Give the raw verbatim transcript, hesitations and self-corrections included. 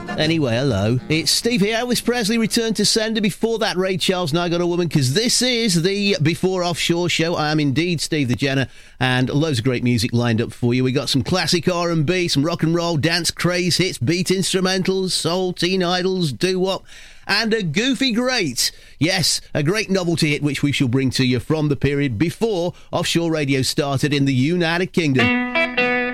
Anyway, hello. It's Steve here. Elvis Presley returned to sender. Before that, Ray Charles, Now I Got a Woman, because this is the Before Offshore show. I am indeed Steve the Jenner, and loads of great music lined up for you. We got some classic R and B, some rock and roll, dance craze hits, beat instrumentals, soul, teen idols, doo-wop, and a goofy great, yes, a great novelty hit which we shall bring to you from the period before offshore radio started in the United Kingdom.